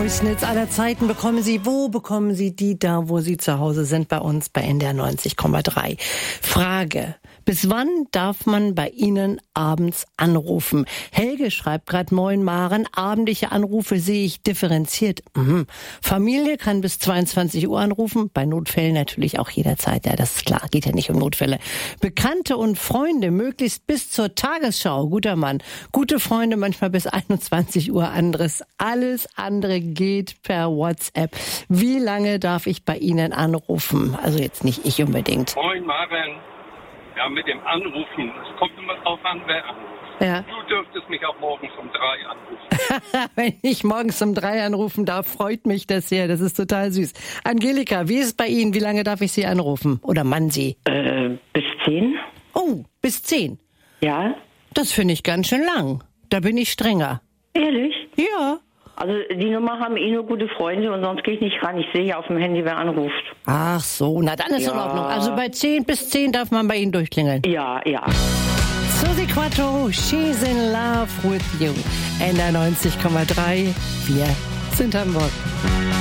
neuesten Hits aller Zeiten bekommen Sie. Wo bekommen Sie die? Da, wo Sie zu Hause sind, bei uns bei NDR 90,3. Frage: Bis wann darf man bei Ihnen abends anrufen? Helge schreibt gerade: Moin Maren, abendliche Anrufe sehe ich differenziert. Familie kann bis 22 Uhr anrufen, bei Notfällen natürlich auch jederzeit. Ja, das ist klar, geht ja nicht um Notfälle. Bekannte und Freunde möglichst bis zur Tagesschau. Guter Mann. Gute Freunde manchmal bis 21 Uhr. Alles andere geht per WhatsApp. Wie lange darf ich bei Ihnen anrufen? Also jetzt nicht ich unbedingt. Moin Maren. Ja, mit dem Anrufen, es kommt immer drauf an, wer anruft. Ja. Du dürftest mich auch morgens um 3 anrufen. Wenn ich morgens um 3 anrufen darf, freut mich das sehr. Das ist total süß. Angelika, wie ist es bei Ihnen? Wie lange darf ich Sie anrufen? Oder Mann Sie? Bis 10. Oh, bis 10? Ja. Das finde ich ganz schön lang. Da bin ich strenger. Ehrlich? Ja. Also die Nummer haben nur gute Freunde und sonst gehe ich nicht ran. Ich sehe ja auf dem Handy, wer anruft. Ach so, na dann ist in Ordnung. Also bei 10 bis 10 darf man bei Ihnen durchklingeln. Ja. Susi Quattro, She's in Love with You. NDR 90,3. Wir sind Hamburg.